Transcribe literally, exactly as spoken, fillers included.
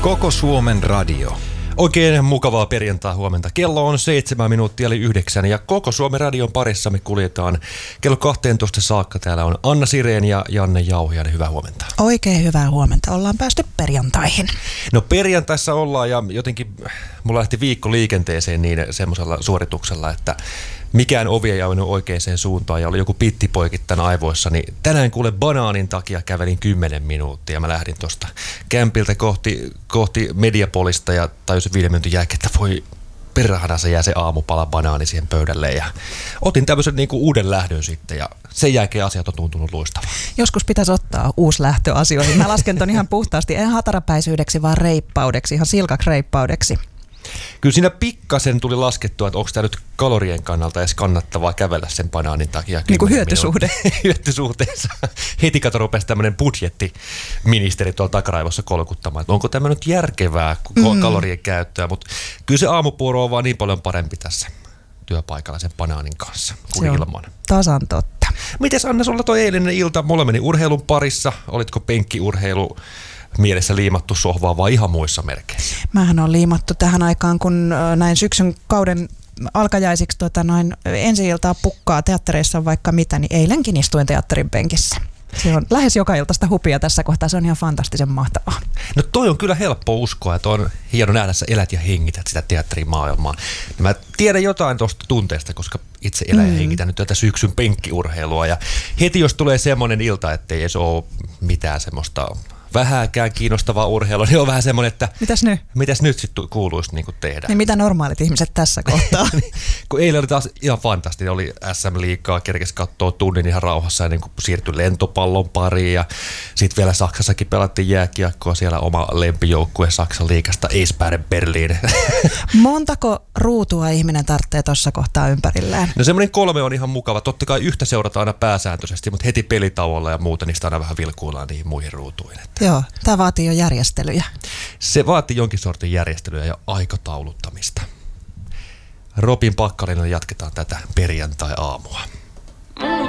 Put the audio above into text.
Koko Suomen radio. Oikein mukavaa perjantai huomenta. Kello on seitsemän minuuttia eli yhdeksän ja Koko Suomen radion parissa me kuljetaan kello kahteentoista saakka. Täällä on Anna Sireen ja Janne Jauhiainen. Hyvää huomenta. Oikein hyvää huomenta. Ollaan päästy perjantaihin. No perjantaissa ollaan ja jotenkin mulla lähti viikko liikenteeseen niin semmoisella suorituksella, että mikään ovi ei auennut oikeaan suuntaan ja oli joku pittipoikittain aivoissa, niin tänään kuule banaanin takia kävelin kymmenen minuuttia. Mä lähdin tuosta kämpiltä kohti, kohti Mediapolista ja tajusin viiden minuutin jälkeen, että voi perhana se jää se aamupala banaani siihen pöydälle ja otin tämmöisen niin kuin uuden lähdön sitten ja sen jälkeen asiat on tuntunut luistavaa. Joskus pitäisi ottaa uusi lähtö asioihin. Mä lasken ton ihan puhtaasti, en hatarapäisyydeksi, vaan reippaudeksi, ihan silkaksi reippaudeksi. Kyllä siinä pikkasen tuli laskettua, että onko tämä nyt kalorien kannalta edes kannattavaa kävellä sen banaanin takia. Niin kuin hyötysuhde. Hyötysuhteessa. Heti kato rupesi tämmöinen budjettiministeri tuolla takaraivossa kolkuttamaan, että onko tämä nyt järkevää mm. kalorien käyttöä, mutta kyllä se aamupuuro on vaan niin paljon parempi tässä työpaikalla sen banaanin kanssa kuin se ilman. Tasan totta. Mites Anna, sulla toi eilinen ilta, mulla meni urheilun parissa, olitko penkkiurheilu mielessä liimattu sohvaa vai ihan muissa merkeissä? Mähän on liimattu tähän aikaan, kun näin syksyn kauden alkajaisiksi tota, noin ensi-iltaa pukkaa teattereissa vaikka mitä, niin eilenkin istuin teatterin penkissä. Se on lähes joka iltaista hupia tässä kohtaa, se on ihan fantastisen mahtavaa. No toi on kyllä helppo uskoa, että on hieno nähdä, että sä elät ja hengität sitä teatterimaailmaa. Mä tiedän jotain tuosta tunteesta, koska itse elän ja hengitän nyt tätä syksyn penkkiurheilua ja heti jos tulee semmoinen ilta, ettei edes ole mitään semmoista vähääkään kiinnostavaa urheilua, niin on vähän semmoinen, että mitäs nyt, mitäs nyt sitten kuuluisi niinku tehdä. Niin mitä normaalit ihmiset tässä kohtaa? Kun eilen oli taas ihan fantastinen, oli S M-liigaa, kerkesi katsoa tunnin ihan rauhassa ja niin siirtyi lentopallon pariin ja sitten vielä Saksassakin pelattiin jääkiekkoa, siellä oma lempijoukkue Saksan liigasta Eisbären Berliin. Montako ruutua ihminen tarvitsee tuossa kohtaa ympärillään? No semmoinen kolme on ihan mukava. Totta kai yhtä seurataan aina pääsääntöisesti, mutta heti pelitauolla ja muuta niistä aina vähän vilkuillaan niihin muihin ruutuihin. Joo, tämä vaatii jo järjestelyjä. Se vaatii jonkin sortin järjestelyä ja aikatauluttamista. Robin Packalinella jatketaan tätä perjantai-aamua.